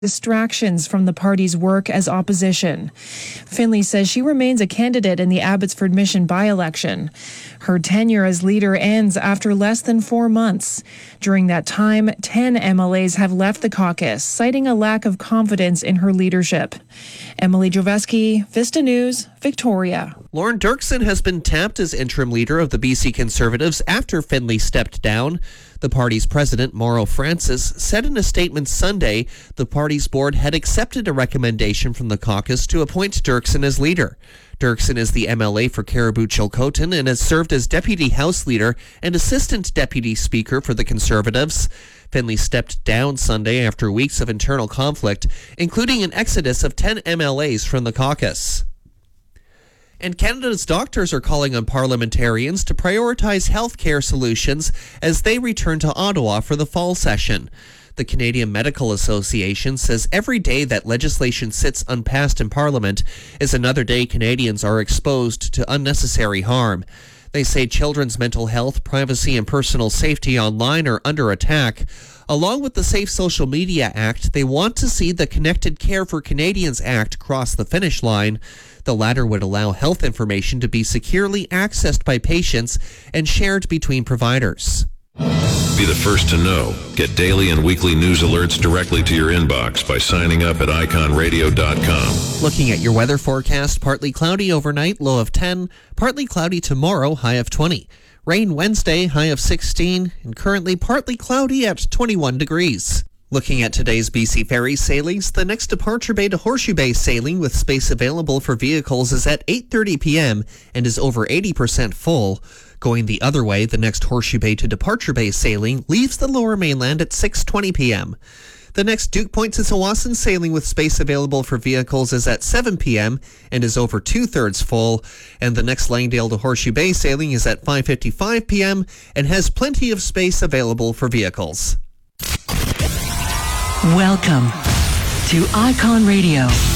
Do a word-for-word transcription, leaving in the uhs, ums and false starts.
distractions from the party's work as opposition. Finley says she remains a candidate in the Abbotsford Mission by-election. Her tenure as leader ends after less than four months. During that time, ten M L As have left the caucus, citing a lack of confidence in her leadership. Emily Joveski, Vista News, Victoria. Lauren Dirksen has been tapped as interim leader of the B C Conservatives after Finley stepped down. The party's president, Mauro Francis, said in a statement Sunday the party's board had accepted a recommendation from the caucus to appoint Dirksen as leader. Dirksen is the M L A for Caribou-Chilcotin and has served as deputy House leader and assistant deputy speaker for the Conservatives. Finley stepped down Sunday after weeks of internal conflict, including an exodus of ten M L As from the caucus. And Canada's doctors are calling on parliamentarians to prioritize health care solutions as they return to Ottawa for the fall session. The Canadian Medical Association says every day that legislation sits unpassed in Parliament is another day Canadians are exposed to unnecessary harm. They say children's mental health, privacy, and personal safety online are under attack. Along with the Safe Social Media Act, they want to see the Connected Care for Canadians Act cross the finish line. The latter would allow health information to be securely accessed by patients and shared between providers. Be the first to know. Get daily and weekly news alerts directly to your inbox by signing up at icon radio dot com. Looking at your weather forecast, partly cloudy overnight, low of ten. Partly cloudy tomorrow, high of twenty. Rain Wednesday, high of sixteen. And currently partly cloudy at twenty-one degrees. Looking at today's B C Ferry sailings, the next Departure Bay to Horseshoe Bay sailing with space available for vehicles is at eight thirty p.m. and is over eighty percent full. Going the other way, the next Horseshoe Bay to Departure Bay sailing leaves the Lower Mainland at six twenty p.m. The next Duke Point to Tsawwassen sailing with space available for vehicles is at seven p.m. and is over two-thirds full. And the next Langdale to Horseshoe Bay sailing is at five fifty-five p.m. and has plenty of space available for vehicles. Welcome to Icon Radio.